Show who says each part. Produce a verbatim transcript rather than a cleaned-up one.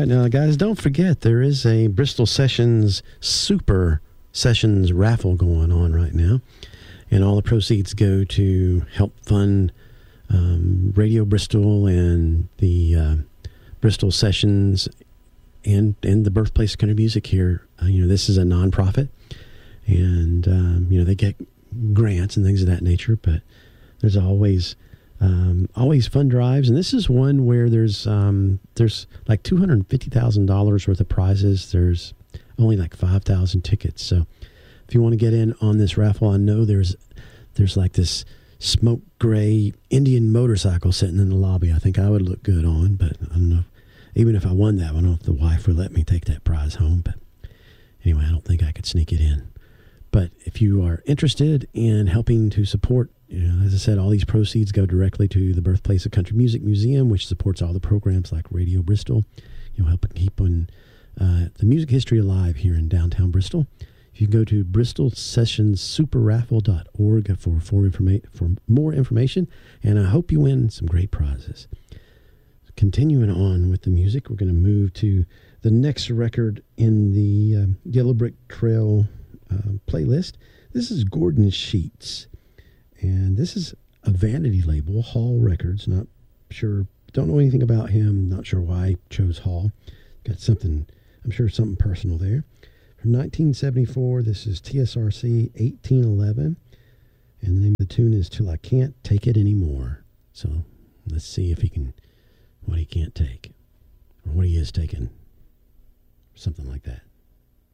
Speaker 1: right, now, guys, don't forget there is a Bristol Sessions Super Sessions raffle going on right now, and all the proceeds go to help fund um, Radio Bristol and the uh, Bristol Sessions and and the birthplace of country music here. Uh, you know, this is a nonprofit, and um, you know they get grants and things of that nature, but there's always um, always fun drives, and this is one where there's um, there's like two hundred fifty thousand dollars worth of prizes. There's only like five thousand tickets, so if you want to get in on this raffle, I know there's there's like this smoke gray Indian motorcycle sitting in the lobby. I think I would look good on, but I don't know. Even if I won that, I don't know if the wife would let me take that prize home. But anyway, I don't think I could sneak it in. But if you are interested in helping to support, you know, as I said, all these proceeds go directly to the Birthplace of Country Music Museum, which supports all the programs like Radio Bristol. You know, helping keep on, uh, the music history alive here in downtown Bristol. If you go to bristol sessions super raffle dot org for, for, informa- for more information, and I hope you win some great prizes. Continuing on with the music, we're going to move to the next record in the uh, Yellow Brick Trail uh, playlist. This is Gordon Sheets, and this is a vanity label, Hall Records. Not sure, don't know anything about him, not sure why I chose Hall. Got something, I'm sure something personal there. From nineteen seventy-four, this is T S R C eighteen eleven, and the name of the tune is Till I Can't Take It Anymore. So let's see if he can... what he can't take, or what he is taking, something like that.